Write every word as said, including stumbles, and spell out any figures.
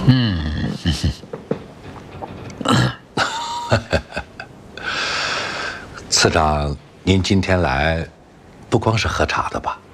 嗯， 次长，您今天来，不光是喝茶的吧？